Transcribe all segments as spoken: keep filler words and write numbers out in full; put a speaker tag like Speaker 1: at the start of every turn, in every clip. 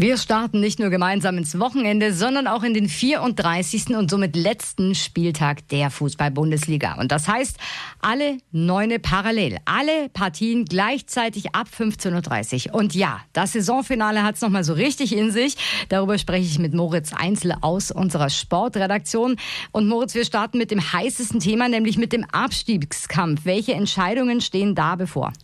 Speaker 1: Wir starten nicht nur gemeinsam ins Wochenende, sondern auch in den vierunddreißigsten und somit letzten Spieltag der Fußball-Bundesliga. Und das heißt, alle Neune parallel, alle Partien gleichzeitig ab fünfzehn Uhr dreißig. Und ja, das Saisonfinale hat es nochmal so richtig in sich. Darüber spreche ich mit Moritz Einzel aus unserer Sportredaktion. Und Moritz, wir starten mit dem heißesten Thema, nämlich mit dem Abstiegskampf. Welche Entscheidungen stehen da bevor?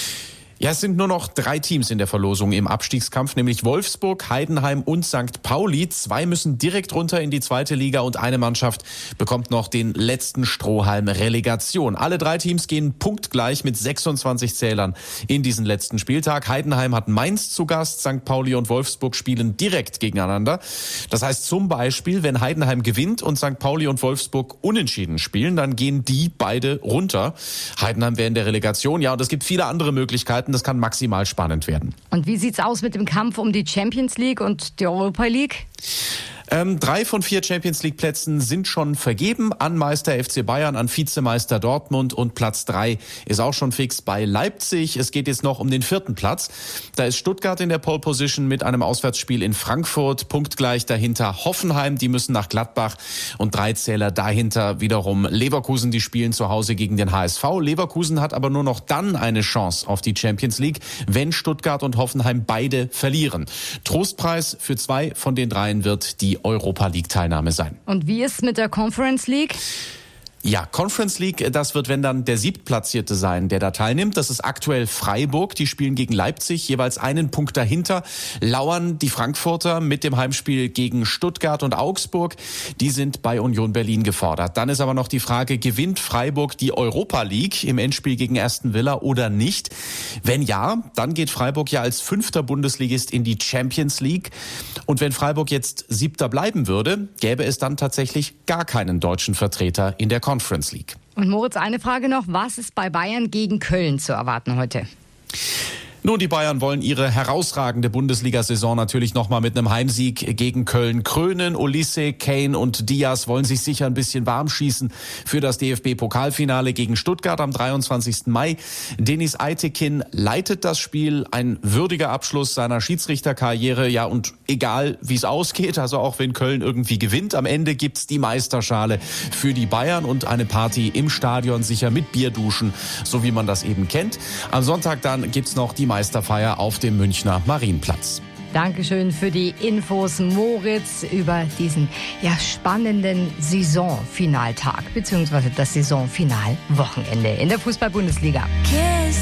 Speaker 2: Ja, es sind nur noch drei Teams in der Verlosung im Abstiegskampf, nämlich Wolfsburg, Heidenheim und Sankt Pauli. Zwei müssen direkt runter in die zweite Liga und eine Mannschaft bekommt noch den letzten Strohhalm Relegation. Alle drei Teams gehen punktgleich mit sechsundzwanzig Zählern in diesen letzten Spieltag. Heidenheim hat Mainz zu Gast, Sankt Pauli und Wolfsburg spielen direkt gegeneinander. Das heißt zum Beispiel, wenn Heidenheim gewinnt und Sankt Pauli und Wolfsburg unentschieden spielen, dann gehen die beide runter. Heidenheim wäre in der Relegation, ja, und es gibt viele andere Möglichkeiten. Das kann maximal spannend werden.
Speaker 1: Und wie sieht's aus mit dem Kampf um die Champions League und die Europa League?
Speaker 2: Ähm, drei von vier Champions-League-Plätzen sind schon vergeben an Meister F C Bayern, an Vizemeister Dortmund und Platz drei ist auch schon fix bei Leipzig. Es geht jetzt noch um den vierten Platz. Da ist Stuttgart in der Pole Position mit einem Auswärtsspiel in Frankfurt, punktgleich dahinter Hoffenheim, die müssen nach Gladbach und drei Zähler dahinter wiederum Leverkusen, die spielen zu Hause gegen den H S V. Leverkusen hat aber nur noch dann eine Chance auf die Champions League, wenn Stuttgart und Hoffenheim beide verlieren. Trostpreis für zwei von den dreien wird die Europa-League-Teilnahme sein.
Speaker 1: Und wie ist es mit der Conference League?
Speaker 2: Ja, Conference League, das wird, wenn dann, der Siebtplatzierte sein, der da teilnimmt. Das ist aktuell Freiburg. Die spielen gegen Leipzig, jeweils einen Punkt dahinter. Lauern die Frankfurter mit dem Heimspiel gegen Stuttgart und Augsburg. Die sind bei Union Berlin gefordert. Dann ist aber noch die Frage, gewinnt Freiburg die Europa League im Endspiel gegen Aston Villa oder nicht? Wenn ja, dann geht Freiburg ja als fünfter Bundesligist in die Champions League. Und wenn Freiburg jetzt Siebter bleiben würde, gäbe es dann tatsächlich gar keinen deutschen Vertreter in der Conference League.
Speaker 1: Und Moritz, eine Frage noch. Was ist bei Bayern gegen Köln zu erwarten heute?
Speaker 2: Nun, die Bayern wollen ihre herausragende Bundesliga-Saison natürlich nochmal mit einem Heimsieg gegen Köln krönen. Olise, Kane und Diaz wollen sich sicher ein bisschen warm schießen für das D F B-Pokalfinale gegen Stuttgart am dreiundzwanzigsten Mai. Deniz Aytekin leitet das Spiel. Ein würdiger Abschluss seiner Schiedsrichterkarriere. Ja, und egal wie es ausgeht, also auch wenn Köln irgendwie gewinnt, am Ende gibt's die Meisterschale für die Bayern und eine Party im Stadion, sicher mit Bierduschen, so wie man das eben kennt. Am Sonntag dann gibt's noch die Meisterfeier auf dem Münchner Marienplatz.
Speaker 1: Dankeschön für die Infos, Moritz, über diesen ja, spannenden Saisonfinaltag bzw. das Saisonfinalwochenende in der Fußball-Bundesliga. Kiss.